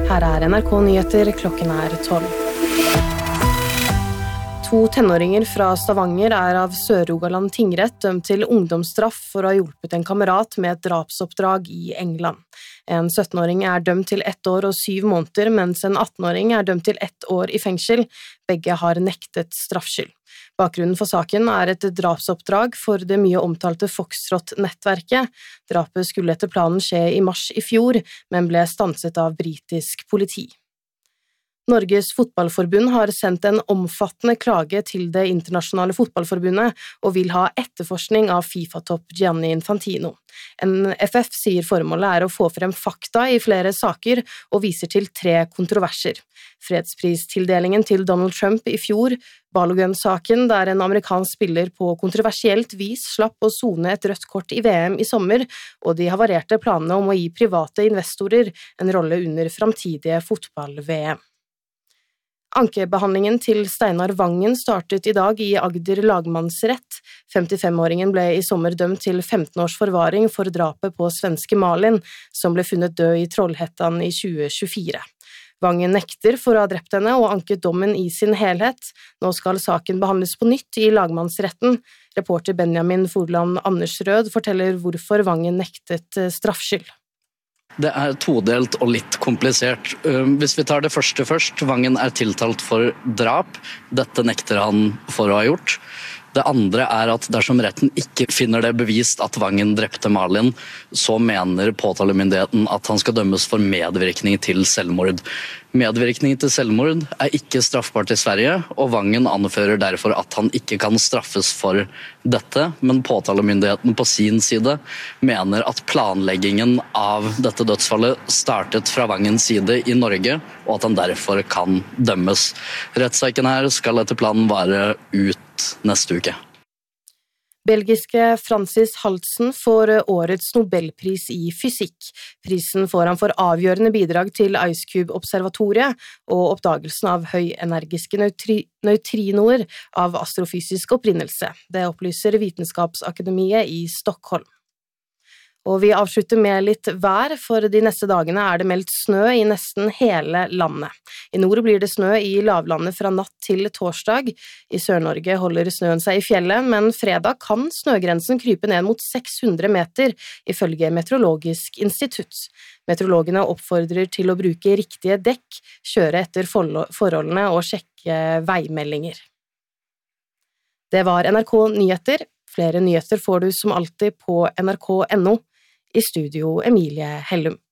Her NRK Nyheter, klokken 12. 2 tenåringer fra Stavanger av Sør-Rogaland tingrett dømt til ungdomsstraff for å ha hjulpet en kamerat med et drapsoppdrag i England. En 17-åring dømt til 1 år og 7 måneder, mens en 18-åring dømt til 1 år i fengsel. Begge har nektet straffskyld. Bakgrunnen for saken et drapsoppdrag for det mye omtalte Foxtrot-nettverket. Drapet skulle etter planen skje i mars i fjor, men ble stanset av britisk politi. Norges fotballforbund har sendt en omfattende klage til det internasjonale fotballforbundet og vil ha etterforskning av FIFA-topp Gianni Infantino. NFF sier formålet å få frem fakta i flere saker og viser til 3 kontroverser. Fredspristildelingen til Donald Trump i fjor, Balogun-saken der en amerikansk spiller på kontroversielt vis slapp å sone et rødt kort i VM i sommer, og de havarerte planene om å gi private investorer en rolle under framtidige fotball-VM. Ankebehandlingen til Steinar Vangen startet i dag i Agder lagmannsrett. 55-åringen ble i sommer dømt til 15 års forvaring for drapet på svenske Malin, som ble funnet død i Trollhättan i 2024. Vangen nekter for å ha drept henne og anket dommen i sin helhet. Nå skal saken behandles på nytt i lagmannsretten. Reporter Benjamin Forland Andersrød forteller hvorfor Vangen nektet straffskyld. Det todelt og litt komplisert. Hvis vi tar det første først, Vangen tiltalt for drap. Dette nekter han for å ha gjort. Det andre at dersom retten ikke finner det bevist at Vangen drepte Malin, så mener påtalemyndigheten at han skal dømmes for medvirkning til selvmord. Medvirkning til selvmord ikke straffbart i Sverige, og Vangen anfører derfor at han ikke kan straffes for dette, men påtalemyndigheten på sin side mener at planleggingen av dette dødsfallet startet fra Vangens side i Norge, og at han derfor kan dømmes. Rettssaken her skal etter planen være ut neste uke. Belgiske Francis Haltsen får årets Nobelpris i fysikk. Prisen får han for avgjørende bidrag til IceCube-observatoriet og oppdagelsen av høyenergiske nøytrinoer av astrofysisk opprinnelse. Det opplyser Vitenskapsakademiet i Stockholm. Og vi avslutter med litt vær, for de neste dagene det meldt snø i nesten hele landet. I nord blir det snø i lavlandet fra natt til torsdag. I Sør-Norge holder snøen seg i fjellet, men fredag kan snøgrensen krype ned mot 600 meter, ifølge Meteorologisk institutt. Meteorologene oppfordrer til å bruke riktige dekk, kjøre etter forholdene og sjekke veimeldinger. Det var NRK Nyheter. Flere nyheter får du som alltid på nrk.no. I studio Emilie Hellum.